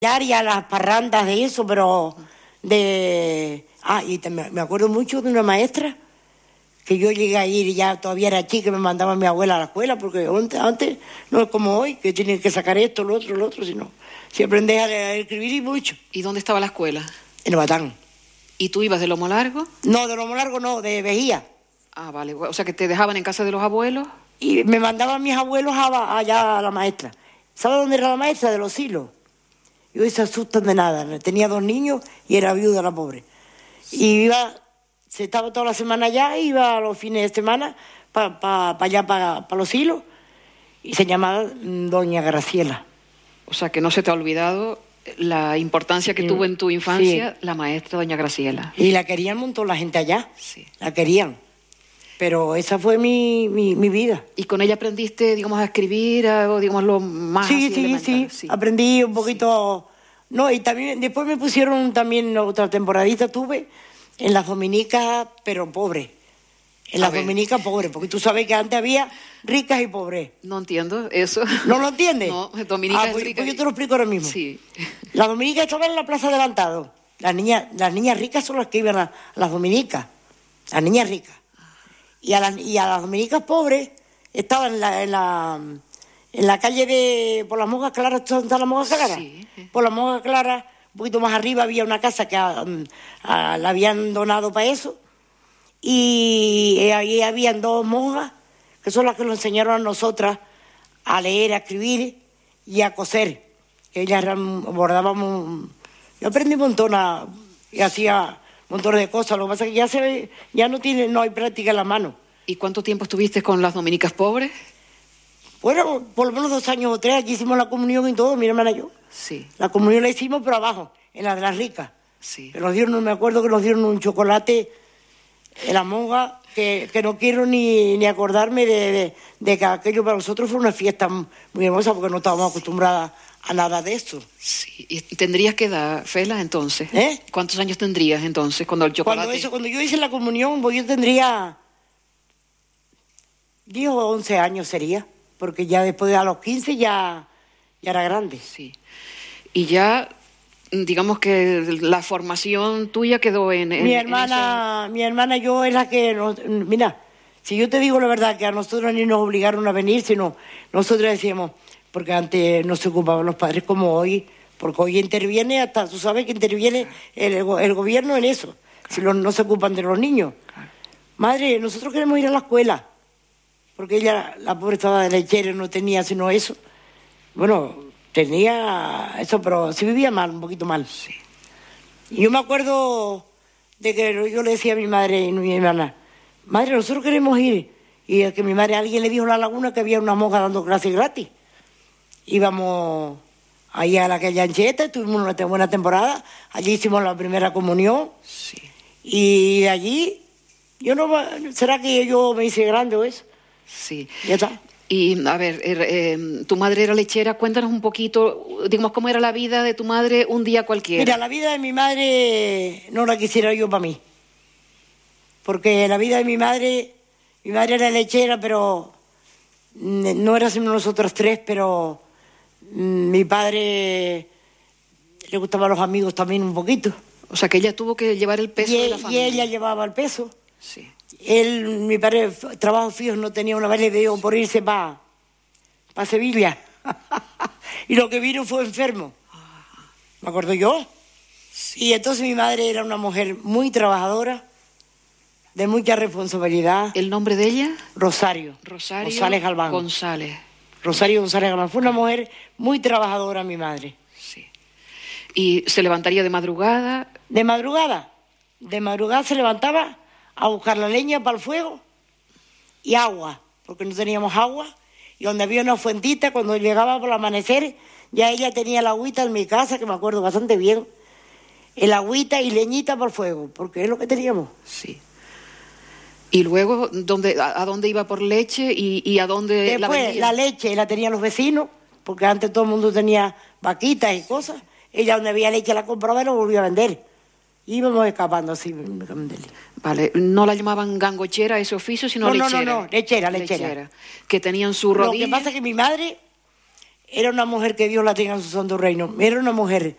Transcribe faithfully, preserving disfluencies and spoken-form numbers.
y a las parrandas de eso, pero de... Ah, y te, me acuerdo mucho de una maestra que yo llegué a ir y ya todavía era chica, que me mandaba mi abuela a la escuela, porque antes, antes no es como hoy, que tienen que sacar esto, lo otro, lo otro, sino si aprendes a, a escribir y mucho. ¿Y dónde estaba la escuela? En Batán. ¿Y tú ibas de Lomo Largo? No, de Lomo Largo no, de Vejía. Ah, vale, o sea que te dejaban en casa de los abuelos. Y me mandaban mis abuelos a, allá a la maestra. ¿Sabes dónde era la maestra? De Los Silos. Y hoy se asustan de nada. Tenía dos niños y era viuda la pobre. Y iba, se estaba toda la semana allá, iba a los fines de semana para pa, pa allá, para pa Los Silos, y se llamaba Doña Graciela. O sea que no se te ha olvidado la importancia que sí. tuvo en tu infancia sí. la maestra Doña Graciela. Y la querían un montón la gente allá. Sí. La querían. Pero esa fue mi, mi, mi vida. ¿Y con ella aprendiste, digamos, a escribir, o digamos, lo más sí, así sí, elemental? sí, sí, aprendí un poquito... Sí. No, y también después me pusieron también otra temporadita, tuve en las dominicas, pero pobre. En a las ver. dominicas pobres, porque tú sabes que antes había ricas y pobres. No entiendo eso. ¿No lo entiendes? No, dominicas ah, pues, ricas. Pues yo te lo explico ahora mismo. Sí. Las dominicas estaban en la plaza adelantado. Las niñas, las niñas ricas son las que iban a, a las dominicas. Las niñas ricas. Y a, las, y a las dominicas pobres estaban en la, en la, en la calle de... Por las Monjas Claras, ¿dónde está la Monjas Claras? Sí. Por las Monjas Claras, un poquito más arriba había una casa que a, a, la habían donado para eso. Y ahí habían dos monjas, que son las que nos enseñaron a nosotras a leer, a escribir y a coser. Ellas eran, bordábamos... Yo aprendí un montón a, y hacía... montones de cosas, lo que pasa es que ya se ve, ya no tiene, no hay práctica en la mano. ¿Y cuánto tiempo estuviste con las dominicas pobres? Bueno, por lo menos dos años o tres, aquí hicimos la comunión y todo, mi hermana y yo. Sí. La comunión la hicimos, pero abajo, en la de las ricas. Sí. Que nos dieron, no me acuerdo que nos dieron un chocolate en la monja, que, que no quiero ni, ni acordarme de, de, de que aquello para nosotros fue una fiesta muy hermosa, porque no estábamos sí. acostumbradas a nada de eso. Sí. ¿Y tendrías que edad, Fela, entonces? ¿Eh? ¿Cuántos años tendrías entonces cuando el chocolate...? Cuando, eso, cuando yo hice la comunión, pues yo tendría diez o once años sería, porque ya después de a los quince ya, ya era grande. Sí. Y ya, digamos que la formación tuya quedó en... en mi hermana, en ese... mi hermana y yo es la que... Nos, mira, si yo te digo la verdad, que a nosotros ni nos obligaron a venir, sino nosotros decíamos... Porque antes no se ocupaban los padres como hoy, porque hoy interviene hasta, tú sabes que interviene el, el gobierno en eso, si los, no se ocupan de los niños. Madre, nosotros queremos ir a la escuela, porque ella, la pobre estaba de lechera, no tenía sino eso. Bueno, tenía eso, pero sí vivía mal, un poquito mal. Sí. Y yo me acuerdo de que yo le decía a mi madre y a mi hermana, madre, nosotros queremos ir. Y a que mi madre, alguien le dijo en la laguna que había una monja dando clases gratis. Íbamos ahí a la calle Ancheta, tuvimos una buena temporada, allí hicimos la primera comunión. Sí. Y de allí, yo no, ¿será que yo me hice grande o eso? Sí. Ya está. Y, a ver, eh, eh, tu madre era lechera, cuéntanos un poquito, digamos, cómo era la vida de tu madre un día cualquiera. Mira, la vida de mi madre no la quisiera yo para mí, porque la vida de mi madre, mi madre era lechera, pero no era sino nosotros tres, pero... Mi padre le gustaban los amigos también un poquito. O sea, que ella tuvo que llevar el peso y, de la familia. Y ella llevaba el peso. Sí. Él, mi padre, trabajos fijos no tenía, una vez le dio por irse para pa Sevilla. Y lo que vino fue enfermo. ¿Me acuerdo yo? Sí. Y entonces mi madre era una mujer muy trabajadora, de mucha responsabilidad. ¿El nombre de ella? Rosario. Rosario González Galván. González. Rosario González Galván. Fue una mujer muy trabajadora, mi madre. Sí. ¿Y se levantaría de madrugada? De madrugada. De madrugada se levantaba a buscar la leña para el fuego y agua, porque no teníamos agua. Y donde había una fuentita, cuando llegaba por el amanecer, ya ella tenía la agüita en mi casa, que me acuerdo bastante bien. El agüita y leñita para el fuego, porque es lo que teníamos. Sí. ¿Y luego dónde, a, a dónde iba por leche y, y a dónde Después, la vendía? La leche la tenían los vecinos, porque antes todo el mundo tenía vaquitas y cosas. Ella donde había leche la compraba y la volvía a vender. Íbamos escapando así. Vale, no la llamaban gangochera ese oficio, sino no, lechera. No, no, no, lechera, lechera, lechera. Que tenían su rodilla. Lo que pasa es que mi madre era una mujer que Dios la tenga en su santo reino. Era una mujer